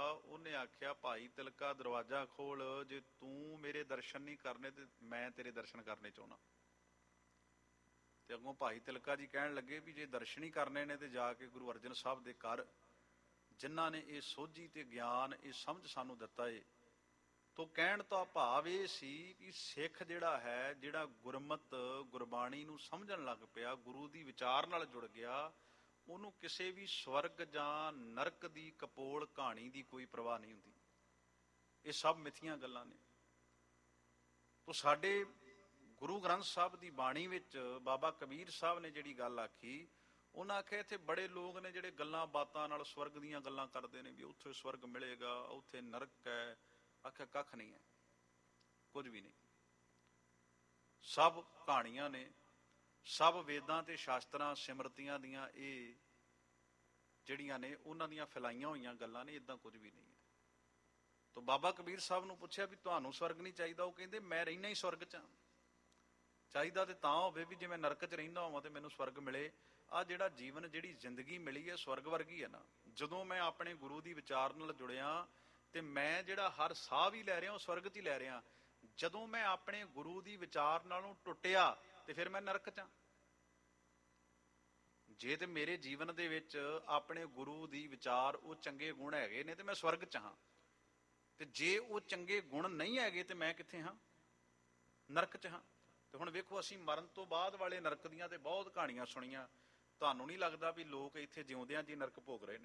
ਉਹਨੇ ਆਖਿਆ, ਭਾਈ ਤਿਲਕਾ ਦਰਵਾਜ਼ਾ ਖੋਲ, ਜੇ ਤੂੰ ਮੇਰੇ ਦਰਸ਼ਨ ਨਹੀਂ ਕਰਨੇ ਤੇ ਮੈਂ ਤੇਰੇ ਦਰਸ਼ਨ ਕਰਨੇ ਚਾਹੁੰਦਾ। ਤੇ ਅੱਗੋਂ ਭਾਈ ਤਿਲਕਾ ਜੀ ਕਹਿਣ ਲੱਗੇ ਵੀ ਜੇ ਦਰਸ਼ਨ ਹੀ ਕਰਨੇ ਨੇ ਤੇ ਜਾ ਕੇ ਗੁਰੂ ਅਰਜਨ ਸਾਹਿਬ ਦੇ ਕਰ, ਜਿਨ੍ਹਾਂ ਨੇ ਇਹ ਸੋਝੀ ਤੇ ਗਿਆਨ, ਇਹ ਸਮਝ ਸਾਨੂੰ ਦਿੱਤਾ ਏ। ਤੋ ਕਹਿਣ ਦਾ ਭਾਵ ਇਹ ਸੀ ਕਿ ਸਿੱਖ ਜਿਹੜਾ ਹੈ, ਜਿਹੜਾ ਗੁਰਮਤ ਗੁਰਬਾਣੀ ਨੂੰ ਸਮਝਣ ਲੱਗ ਪਿਆ, ਗੁਰੂ ਦੀ ਵਿਚਾਰ ਨਾਲ ਜੁੜ ਗਿਆ, ਉਹਨੂੰ ਕਿਸੇ ਵੀ ਸਵਰਗ ਜਾਂ ਨਰਕ ਦੀ ਕਪੋਲ ਕਹਾਣੀ ਦੀ ਕੋਈ ਪਰਵਾਹ ਨਹੀਂ ਹੁੰਦੀ। ਇਹ ਸਭ ਮਿੱਥੀਆਂ ਗੱਲਾਂ ਨੇ। ਤੋ ਸਾਡੇ ਗੁਰੂ ਗ੍ਰੰਥ ਸਾਹਿਬ ਦੀ ਬਾਣੀ ਵਿੱਚ ਬਾਬਾ ਕਬੀਰ ਸਾਹਿਬ ਨੇ ਜਿਹੜੀ ਗੱਲ ਆਖੀ, ਉਹਨਾਂ ਆਖਿਆ ਇੱਥੇ ਬੜੇ ਲੋਕ ਨੇ ਜਿਹੜੇ ਗੱਲਾਂ ਬਾਤਾਂ ਨਾਲ ਸਵਰਗ ਦੀਆਂ ਗੱਲਾਂ ਕਰਦੇ ਨੇ ਵੀ ਉੱਥੇ ਸਵਰਗ ਮਿਲੇਗਾ, ਉੱਥੇ ਨਰਕ ਹੈ। ਆਖਿਆ ਕੱਖ ਨਹੀਂ ਹੈ, ਕੁਝ ਵੀ ਨਹੀਂ। ਸਭ ਕਹਾਣੀਆਂ ਨੇ, ਸਭ ਵੇਦਾਂ ਤੇ ਸ਼ਾਸਤਰਾਂ ਸਿਮਰਤੀਆਂ ਦੀਆਂ ਇਹ ਜਿਹੜੀਆਂ ਨੇ ਉਹਨਾਂ ਦੀਆਂ ਫੈਲਾਈਆਂ ਹੋਈਆਂ ਗੱਲਾਂ ਨੇ, ਇੱਦਾਂ ਕੁਝ ਵੀ ਨਹੀਂ ਹੈ। ਤਾਂ ਬਾਬਾ ਕਬੀਰ ਸਾਹਿਬ ਨੂੰ ਪੁੱਛਿਆ ਵੀ ਤੁਹਾਨੂੰ ਸਵਰਗ ਨਹੀਂ ਚਾਹੀਦਾ? ਉਹ ਕਹਿੰਦੇ ਮੈਂ ਰਹਿਣਾ ਹੀ ਸਵਰਗ 'ਚ ਹਾਂ। ਚਾਹੀਦਾ ਤੇ ਤਾਂ ਹੋਵੇ ਵੀ ਜੇ ਮੈਂ ਨਰਕ 'ਚ ਰਹਿੰਦਾ ਹੋਵਾਂ ਤੇ ਮੈਨੂੰ ਸਵਰਗ ਮਿਲੇ। ਆਹ ਜਿਹੜਾ ਜੀਵਨ, ਜਿਹੜੀ ਜ਼ਿੰਦਗੀ ਮਿਲੀ ਹੈ, ਸਵਰਗ ਵਰਗੀ ਹੈ ਨਾ। ਜਦੋਂ ਮੈਂ ਆਪਣੇ ਗੁਰੂ ਦੀ ਵਿਚਾਰ ਨਾਲ ਜੁੜਿਆ ਤੇ ਮੈਂ ਜਿਹੜਾ ਹਰ ਸਾਹ ਵੀ ਲੈ ਰਿਹਾ ਉਹ ਸਵਰਗ 'ਚ ਹੀ ਲੈ ਰਿਹਾ। ਜਦੋਂ ਮੈਂ ਆਪਣੇ ਗੁਰੂ ਦੀ ਵਿਚਾਰ ਨਾਲੋਂ ਟੁੱਟਿਆ ਤੇ ਫਿਰ ਮੈਂ ਨਰਕ 'ਚ ਹਾਂ। ਜੇ ਤੇ ਮੇਰੇ ਜੀਵਨ ਦੇ ਵਿੱਚ ਆਪਣੇ ਗੁਰੂ ਦੀ ਵਿਚਾਰ, ਉਹ ਚੰਗੇ ਗੁਣ ਹੈਗੇ ਨੇ ਤੇ ਮੈਂ ਸਵਰਗ 'ਚ ਹਾਂ, ਤੇ ਜੇ ਉਹ ਚੰਗੇ ਗੁਣ ਨਹੀਂ ਹੈਗੇ ਤੇ ਮੈਂ ਕਿੱਥੇ ਹਾਂ? ਨਰਕ 'ਚ ਹਾਂ। ਤੇ ਹੁਣ ਵੇਖੋ, ਅਸੀਂ ਮਰਨ ਤੋਂ ਬਾਅਦ ਵਾਲੇ ਨਰਕ ਦੀਆਂ ਤੇ ਬਹੁਤ ਕਹਾਣੀਆਂ ਸੁਣੀਆਂ। ਤੁਹਾਨੂੰ ਨਹੀਂ ਲੱਗਦਾ ਵੀ ਲੋਕ ਇੱਥੇ ਜਿਉਂਦਿਆਂ ਜੀ ਨਰਕ ਭੋਗ ਰਹੇ ਨੇ?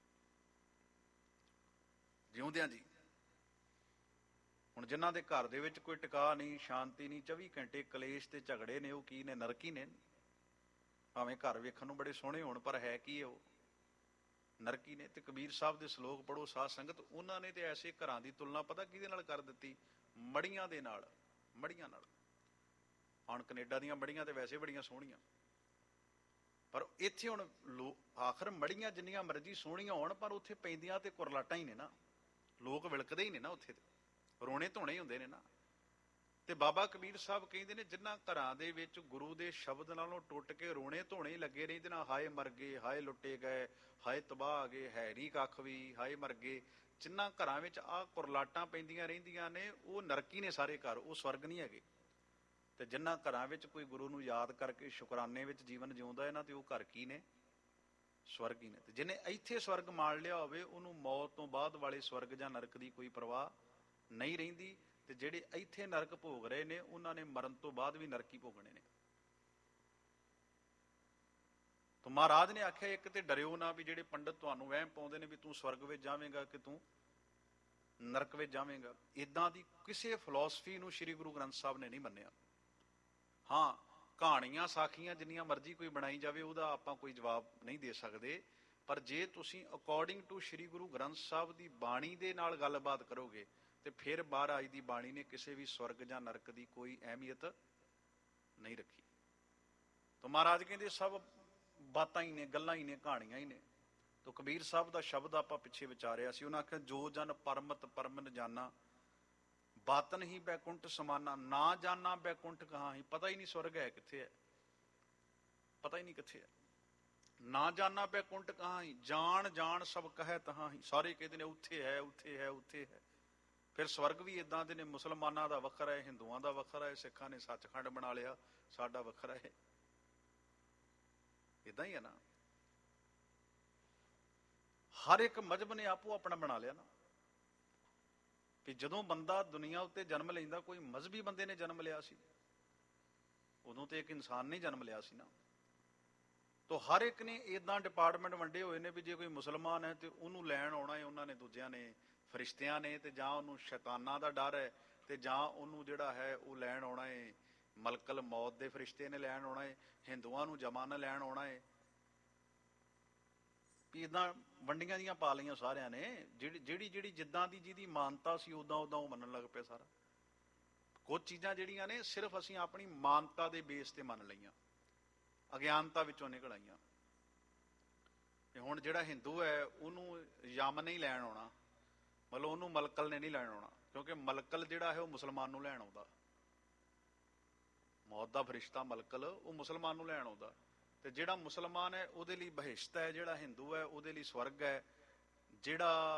ਜਿਉਂਦਿਆਂ ਜੀ। ਹੁਣ ਜਿਨ੍ਹਾਂ ਦੇ ਘਰ ਦੇ ਵਿੱਚ ਕੋਈ ਟਿਕਾ ਨਹੀਂ, ਸ਼ਾਂਤੀ ਨਹੀਂ, 24 ਘੰਟੇ ਕਲੇਸ਼ ਤੇ ਝਗੜੇ ਨੇ, ਉਹ ਕੀ ਨੇ? ਨਰਕ ਹੀ ਨੇ। ਭਾਵੇਂ ਘਰ ਵੇਖਣ ਨੂੰ ਬੜੇ ਸੋਹਣੇ ਹੋਣ, ਪਰ ਹੈ ਕੀ ਉਹ? ਨਰਕ ਹੀ ਨੇ। ਤੇ ਕਬੀਰ ਸਾਹਿਬ ਦੇ ਸ਼ਲੋਕ ਪੜ੍ਹੋ ਸਾਧ ਸੰਗਤ, ਉਹਨਾਂ ਨੇ ਤੇ ਐਸੇ ਘਰਾਂ ਦੀ ਤੁਲਨਾ ਪਤਾ ਕਿਹਦੇ ਨਾਲ ਕਰ ਦਿੱਤੀ? ਮੜੀਆਂ ਦੇ ਨਾਲ। ਮੜੀਆਂ ਨਾਲ। ਹੁਣ ਕੈਨੇਡਾ ਦੀਆਂ ਮੜੀਆਂ ਤੇ ਵੈਸੇ ਬੜੀਆਂ ਸੋਹਣੀਆਂ, ਪਰ ਇੱਥੇ ਹੁਣ ਆਖਰ ਮੜੀਆਂ ਜਿੰਨੀਆਂ ਮਰਜ਼ੀ ਸੋਹਣੀਆਂ ਹੋਣ, ਪਰ ਉੱਥੇ ਪੈਂਦੀਆਂ ਤੇ ਕੁਰਲਾਟਾਂ ਹੀ ਨੇ ਨਾ। ਲੋਕ ਵਿਲਕਦੇ ਹੀ ਨੇ ਨਾ, ਉੱਥੇ ਤੇ ਰੋਣੇ ਧੋਣੇ ਹੀ ਹੁੰਦੇ ਨੇ ਨਾ। ਤੇ ਬਾਬਾ ਕਬੀਰ ਸਾਹਿਬ ਕਹਿੰਦੇ ਨੇ, ਜਿਨ੍ਹਾਂ ਘਰਾਂ ਦੇ ਵਿੱਚ ਗੁਰੂ ਦੇ ਸ਼ਬਦ ਨਾਲੋਂ ਟੁੱਟ ਕੇ ਰੋਣੇ ਧੋਣੇ ਲੱਗੇ ਰਹਿੰਦੇ ਨਾ, ਹਾਏ ਮਰ ਗਏ, ਹਾਏ ਲੁੱਟੇ ਗਏ, ਹਾਏ ਤਬਾਹ ਆ ਗਏ, ਹੈ ਨਹੀਂ ਕੱਖ ਵੀ, ਹਾਏ ਮਰ ਗਏ, ਜਿਨ੍ਹਾਂ ਘਰਾਂ ਵਿੱਚ ਆਹ ਕੁਰਲਾਟਾਂ ਪੈਂਦੀਆਂ ਰਹਿੰਦੀਆਂ ਨੇ, ਉਹ ਨਰਕੀ ਨੇ ਸਾਰੇ ਘਰ, ਉਹ ਸਵਰਗ ਨਹੀਂ ਹੈਗੇ। ਤੇ ਜਿਨ੍ਹਾਂ ਘਰਾਂ ਵਿੱਚ ਕੋਈ ਗੁਰੂ ਨੂੰ ਯਾਦ ਕਰਕੇ ਸ਼ੁਕਰਾਨੇ ਵਿੱਚ ਜੀਵਨ ਜਿਉਂਦਾ ਹੈ ਨਾ, ਤੇ ਉਹ ਘਰ ਕੀ ਨੇ? ਸਵਰਗ ਹੀ ਨੇ। ਤੇ ਜਿਹਨੇ ਇੱਥੇ ਸਵਰਗ ਮਾਣ ਲਿਆ ਹੋਵੇ, ਉਹਨੂੰ ਮੌਤ ਤੋਂ ਬਾਅਦ ਵਾਲੇ ਸਵਰਗ ਜਾਂ ਨਰਕ ਦੀ ਕੋਈ ਪਰਵਾਹ ਨਹੀਂ ਰਹਿੰਦੀ। ਤੇ ਜਿਹੜੇ ਇੱਥੇ ਨਰਕ ਭੋਗ ਰਹੇ ਨੇ, ਉਹਨਾਂ ਨੇ ਮਰਨ ਤੋਂ ਬਾਅਦ ਵੀ ਨਰਕ ਹੀ ਭੋਗਣੇ ਨੇ। ਤਾਂ ਮਹਾਰਾਜ ਨੇ ਆਖਿਆ, ਇੱਕ ਤੇ ਡਰਿਓ ਨਾ ਵੀ ਜਿਹੜੇ ਪੰਡਤ ਤੁਹਾਨੂੰ ਵਹਿਮ ਪਾਉਂਦੇ ਨੇ ਵੀ ਤੂੰ ਸਵਰਗ ਵਿੱਚ ਜਾਵੇਂਗਾ ਕਿ ਤੂੰ ਨਰਕ ਵਿੱਚ ਜਾਵੇਂਗਾ। ਇਦਾਂ ਦੀ ਕਿਸੇ ਫਿਲਾਸਫੀ ਨੂੰ ਸ੍ਰੀ ਗੁਰੂ ਗ੍ਰੰਥ ਸਾਹਿਬ ਨੇ ਨਹੀਂ ਮੰਨਿਆ। ਹਾਂ, ਕਹਾਣੀਆਂ ਸਾਖੀਆਂ ਜਿੰਨੀਆਂ ਮਰਜ਼ੀ ਕੋਈ ਬਣਾਈ ਜਾਵੇ, ਉਹਦਾ ਆਪਾਂ ਕੋਈ ਜਵਾਬ ਨਹੀਂ ਦੇ ਸਕਦੇ। ਪਰ ਜੇ ਤੁਸੀਂ ਅਕੋਰਡਿੰਗ ਟੂ ਸ੍ਰੀ ਗੁਰੂ ਗ੍ਰੰਥ ਸਾਹਿਬ ਦੀ ਬਾਣੀ ਦੇ ਨਾਲ ਗੱਲਬਾਤ ਕਰੋਗੇ, ਤੇ ਫਿਰ ਮਹਾਰਾਜ ਦੀ ਬਾਣੀ ਨੇ ਕਿਸੇ ਵੀ ਸਵਰਗ ਜਾਂ ਨਰਕ ਦੀ ਕੋਈ ਅਹਿਮੀਅਤ ਨਹੀਂ ਰੱਖੀ। ਤਾਂ ਮਹਾਰਾਜ ਕਹਿੰਦੇ ਸਭ ਬਾਤਾਂ ਹੀ ਨੇ, ਗੱਲਾਂ ਹੀ ਨੇ, ਕਹਾਣੀਆਂ ਹੀ ਨੇ। ਤਾਂ ਕਬੀਰ ਸਾਹਿਬ ਦਾ ਸ਼ਬਦ ਆਪਾਂ ਪਿੱਛੇ ਵਿਚਾਰਿਆ ਸੀ, ਉਹਨਾਂ ਆਖਿਆ, ਜੋ ਜਨ ਪਰਮਤ ਪਰਮਨ ਜਾਨਾ, ਬਾਤਨ ਹੀ ਬੈਕੁੰਠ ਸਮਾਨਾ, ਨਾ ਜਾਨਾ ਬੈਕੁੰਠ ਕਹਾਂ ਹੀ। ਪਤਾ ਹੀ ਨਹੀਂ ਸਵਰਗ ਹੈ ਕਿੱਥੇ ਹੈ, ਪਤਾ ਹੀ ਨਹੀਂ ਕਿੱਥੇ ਹੈ। ਨਾ ਜਾਨਾ ਬੈਕੁੰਠ ਕਹਾਂ ਹੀ, ਜਾਣ ਜਾਣ ਸਭ ਕਹੈ ਤਹਾਂ ਹੀ। ਸਾਰੇ ਕਹਿੰਦੇ ਨੇ ਉੱਥੇ ਹੈ, ਉੱਥੇ ਹੈ, ਉੱਥੇ ਹੈ। ਫਿਰ ਸਵਰਗ ਵੀ ਇਦਾਂ ਦੇ ਨੇ, ਮੁਸਲਮਾਨਾਂ ਦਾ ਵੱਖਰਾ ਹੈ, ਹਿੰਦੂਆਂ ਦਾ ਵੱਖਰਾ ਹੈ, ਸਿੱਖਾਂ ਨੇ ਸੱਚਖੰਡ ਬਣਾ ਲਿਆ, ਸਾਡਾ ਵੱਖਰਾ ਹੈ। ਇਦਾਂ ਹੀ ਹੈ ਨਾ, ਹਰ ਇੱਕ ਮਜ਼ਹਬ ਨੇ ਆਪੋ ਆਪਣਾ ਬਣਾ ਲਿਆ ਨਾ। ਕਿ ਜਦੋਂ ਬੰਦਾ ਦੁਨੀਆ ਉੱਤੇ ਜਨਮ ਲੈਂਦਾ, ਕੋਈ ਮਜ਼ਹਬੀ ਬੰਦੇ ਨੇ ਜਨਮ ਲਿਆ ਸੀ, ਉਦੋਂ ਤੇ ਇੱਕ ਇਨਸਾਨ ਨੇ ਜਨਮ ਲਿਆ ਸੀ ਨਾ। ਤਾਂ ਹਰ ਇੱਕ ਨੇ ਇਦਾਂ ਡਿਪਾਰਟਮੈਂਟ ਵੰਡੇ ਹੋਏ ਨੇ ਵੀ ਜੇ ਕੋਈ ਮੁਸਲਮਾਨ ਹੈ ਤੇ ਉਹਨੂੰ ਲੈਣ ਆਉਣਾ ਹੈ ਉਹਨਾਂ ਨੇ, ਦੂਜਿਆਂ ਨੇ ਫਰਿਸ਼ਤਿਆਂ ਨੇ, ਤੇ ਜਾਂ ਉਹਨੂੰ ਸ਼ੈਤਾਨਾਂ ਦਾ ਡਰ ਹੈ, ਤੇ ਜਾਂ ਉਹਨੂੰ ਜਿਹੜਾ ਹੈ ਉਹ ਲੈਣ ਆਉਣਾ ਹੈ ਮਲਕਲ ਮੌਤ ਦੇ ਫਰਿਸ਼ਤੇ ਨੇ ਲੈਣ ਆਉਣਾ ਹੈ। ਹਿੰਦੂਆਂ ਨੂੰ ਜਮਾਂ ਨਾ ਲੈਣ ਆਉਣਾ ਹੈ। ਵੀ ਇੱਦਾਂ ਵੰਡੀਆਂ ਦੀਆਂ ਪਾ ਲਈਆਂ ਸਾਰਿਆਂ ਨੇ। ਜਿਹੜੀ ਜਿੱਦਾਂ ਦੀ ਜਿਹਦੀ ਮਾਨਤਾ ਸੀ, ਉਦਾਂ ਉਹ ਮੰਨਣ ਲੱਗ ਪਿਆ ਸਾਰਾ। ਕੁਝ ਚੀਜ਼ਾਂ ਜਿਹੜੀਆਂ ਨੇ ਸਿਰਫ ਅਸੀਂ ਆਪਣੀ ਮਾਨਤਾ ਦੇ ਬੇਸ ਤੇ ਮੰਨ ਲਈਆਂ, ਅਗਿਆਨਤਾ ਵਿੱਚੋਂ ਨਿਕਲ ਆਈਆਂ। ਤੇ ਹੁਣ ਜਿਹੜਾ ਹਿੰਦੂ ਹੈ, ਉਹਨੂੰ ਯਮ ਨਹੀਂ ਲੈਣ ਆਉਣਾ, ਮਤਲਬ ਉਹਨੂੰ ਮਲਕਲ ਨੇ ਨਹੀਂ ਲੈਣ ਆਉਣਾ, ਕਿਉਂਕਿ ਮਲਕਲ ਜਿਹੜਾ ਹੈ ਉਹ ਮੁਸਲਮਾਨ ਨੂੰ ਲੈਣ ਆਉਂਦਾ। ਮੌਤ ਦਾ ਫਰਿਸ਼ਤਾ ਮਲਕਲ, ਉਹ ਮੁਸਲਮਾਨ ਨੂੰ ਲੈਣ ਆਉਂਦਾ। ਤੇ ਜਿਹੜਾ ਮੁਸਲਮਾਨ ਹੈ ਉਹਦੇ ਲਈ ਬਹਿਸ਼ਤ ਹੈ, ਜਿਹੜਾ ਹਿੰਦੂ ਹੈ ਉਹਦੇ ਲਈ ਸਵਰਗ ਹੈ। ਜਿਹੜਾ